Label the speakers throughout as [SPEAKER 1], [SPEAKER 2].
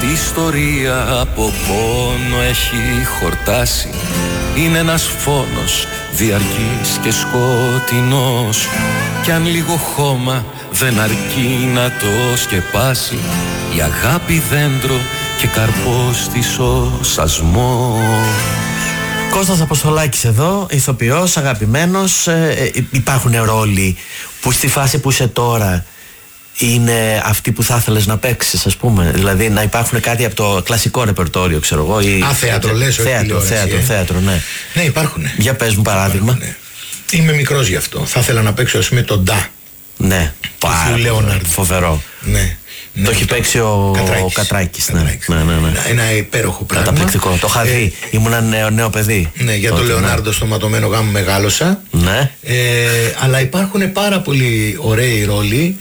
[SPEAKER 1] ιστορία από πόνο έχει χορτάσει. Είναι ένας φόνος διαρκής και σκοτεινός, κι αν λίγο χώμα δεν αρκεί να το σκεπάσει, η αγάπη δέντρο και καρπός της ο σασμός.
[SPEAKER 2] Κώστας Αποστολάκης εδώ, ηθοποιός, αγαπημένος. Υπάρχουν ρόλοι που στη φάση που είσαι τώρα είναι αυτοί που θα ήθελες να παίξεις, ας πούμε? Δηλαδή να υπάρχουν κάτι από το κλασικό ρεπερτόριο, ξέρω εγώ, ή...
[SPEAKER 3] θέατρο λες,
[SPEAKER 2] θέατρο, ναι.
[SPEAKER 3] Ναι, υπάρχουν.
[SPEAKER 2] Για πες μου παράδειγμα.
[SPEAKER 3] Είμαι μικρός γι' αυτό. Θα ήθελα να παίξω, ας πούμε, τον Ντά.
[SPEAKER 2] Ναι, πάρα φοβερό.
[SPEAKER 3] Ναι.
[SPEAKER 2] Το έχει παίξει ο Κατράκης. Ναι.
[SPEAKER 3] Ένα υπέροχο πράγμα.
[SPEAKER 2] Καταπληκτικό. Το είχα δει. Ήμουν ένα νέο παιδί.
[SPEAKER 3] Ναι, για τον Λεωνάρντο στο ματωμένο γάμο μεγάλωσα.
[SPEAKER 2] Ναι.
[SPEAKER 3] Αλλά υπάρχουν πάρα πολύ ωραίοι ρόλοι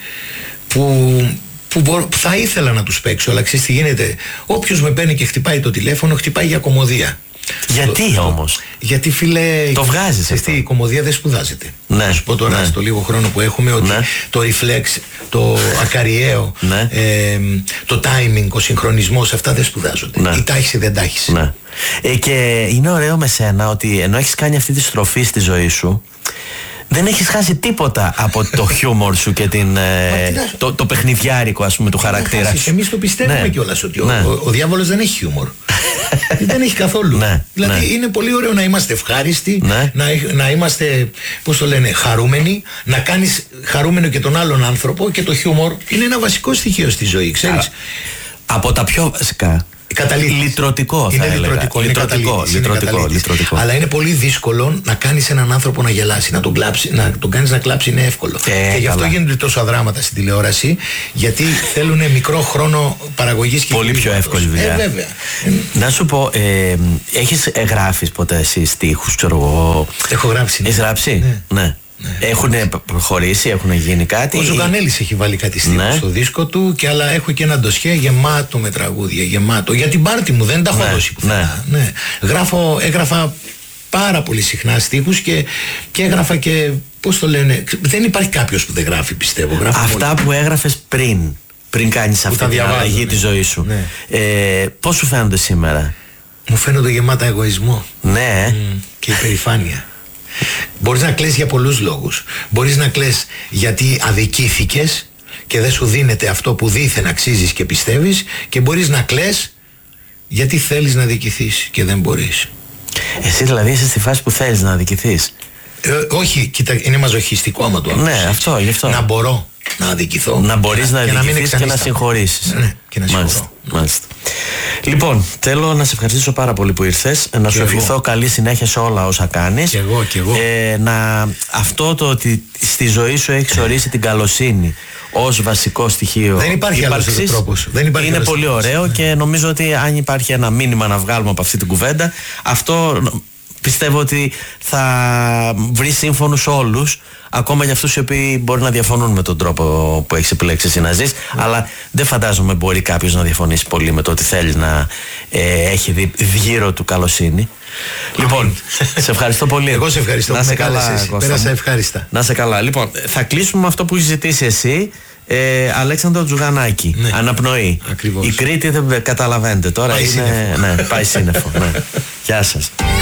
[SPEAKER 3] που θα ήθελα να τους παίξω. Αλλά ξέρεις τι γίνεται? Όποιος με παίρνει και χτυπάει το τηλέφωνο, χτυπάει για κομμωδία.
[SPEAKER 2] Γιατί όμως?
[SPEAKER 3] Γιατί, φίλε,
[SPEAKER 2] το βγάζεις αυτό.
[SPEAKER 3] Η κομμωδία δεν σπουδάζεται.
[SPEAKER 2] Ναι,
[SPEAKER 3] να σου πω τώρα, στο λίγο χρόνο που έχουμε, ότι το reflex, το ακαριαίο, το timing, ο συγχρονισμός, αυτά δεν σπουδάζονται. Η τάχιση δεν τάχιση.
[SPEAKER 2] Ναι. Και είναι ωραίο με σένα ότι ενώ έχεις κάνει αυτή τη στροφή στη ζωή σου, δεν έχεις χάσει τίποτα από το χιούμορ σου και το παιχνιδιάρικο, ας πούμε, του χαρακτήρα σου.
[SPEAKER 3] Εμείς το πιστεύουμε κιόλας ότι ο διάβολος δεν έχει χιούμορ. Δεν έχει καθόλου. Δηλαδή είναι πολύ ωραίο να είμαστε ευχάριστοι, να είμαστε, πώς το λένε, χαρούμενοι, να κάνεις χαρούμενο και τον άλλον άνθρωπο, και το χιούμορ είναι ένα βασικό στοιχείο στη ζωή, ξέρεις.
[SPEAKER 2] Από τα πιο βασικά. Λυτρωτικό, θα έλεγα. Λυτρωτικό.
[SPEAKER 3] Αλλά είναι πολύ δύσκολο να κάνεις έναν άνθρωπο να γελάσει, να τον κάνεις να κλάψει, είναι εύκολο. Και γι' αυτό γίνονται τόσα δράματα στην τηλεόραση, γιατί θέλουν μικρό χρόνο παραγωγής και
[SPEAKER 2] πολύ πιο εύκολη δουλειά.
[SPEAKER 3] Βέβαια.
[SPEAKER 2] Να σου πω, γράφεις ποτέ εσύ στίχους, ξέρω εγώ?
[SPEAKER 3] Έχω γράψει.
[SPEAKER 2] Έχεις γράψει? Ναι. Έχουν προχωρήσει, έχουν γίνει κάτι?
[SPEAKER 3] Ο Ζουγανέλης έχει βάλει κάτι στίχους στο δίσκο του, και άλλα έχω και ένα ντοσιέ γεμάτο με τραγούδια, γεμάτο. Για την πάρτι μου δεν τα έχω δώσει πουθενά. Έγραφα πάρα πολύ συχνά στίχους και έγραφα και, πώς το λένε, δεν υπάρχει κάποιος που δεν γράφει, πιστεύω.
[SPEAKER 2] Αυτά που έγραφες πριν κάνεις αυτή την αλλαγή τη ζωή σου, πώς σου φαίνονται σήμερα?
[SPEAKER 3] Μου φαίνονται γεμάτα εγωισμό.
[SPEAKER 2] Ναι.
[SPEAKER 3] Και υπερηφάνεια. Μπορείς να κλαις για πολλούς λόγους. Μπορείς να κλαις γιατί αδικήθηκες και δεν σου δίνεται αυτό που δήθεν αξίζεις και πιστεύεις, και μπορείς να κλαις γιατί θέλεις να αδικηθείς και δεν μπορείς.
[SPEAKER 2] Εσύ δηλαδή είσαι στη φάση που θέλεις να αδικηθείς?
[SPEAKER 3] Όχι, κοίτα, είναι μαζοχιστικό άμα το ακούσεις.
[SPEAKER 2] Ναι, αυτό, γι' αυτό.
[SPEAKER 3] Να μπορώ να αδικηθώ.
[SPEAKER 2] Να μπορείς να αδικηθείς και να συγχωρήσεις.
[SPEAKER 3] Ναι, και να συγχωρώ.
[SPEAKER 2] Μάλιστα. Λοιπόν, θέλω να σε ευχαριστήσω πάρα πολύ που ήρθες, να σου ευχηθώ καλή συνέχεια σε όλα όσα κάνεις.
[SPEAKER 3] Και εγώ.
[SPEAKER 2] Αυτό το ότι στη ζωή σου έχεις ορίσει την καλοσύνη ως βασικό στοιχείο.
[SPEAKER 3] Δεν υπάρχει άλλος τρόπος.
[SPEAKER 2] Είναι πολύ ωραίο, και νομίζω ότι αν υπάρχει ένα μήνυμα να βγάλουμε από αυτή την κουβέντα, αυτό πιστεύω ότι θα βρει σύμφωνους όλους, ακόμα για αυτούς οι οποίοι μπορεί να διαφωνούν με τον τρόπο που έχεις επιλέξει εσύ να ζεις, αλλά δεν φαντάζομαι μπορεί κάποιος να διαφωνήσει πολύ με το ότι θέλει να έχει γύρω του καλοσύνη. Λοιπόν, σε ευχαριστώ πολύ.
[SPEAKER 3] Εγώ σε ευχαριστώ.
[SPEAKER 2] Να σε καλά,
[SPEAKER 3] πέρασα ευχάριστα.
[SPEAKER 2] Να σε καλά. Λοιπόν, θα κλείσουμε με αυτό που έχεις ζητήσει εσύ. Αλέξανδρο Τζουγανάκη, Αναπνοή.
[SPEAKER 3] Ακριβώς.
[SPEAKER 2] Η Κρήτη δεν καταλαβαίνετε τώρα, πάει σύννεφο. Πάει σύννεφο. Γεια σας.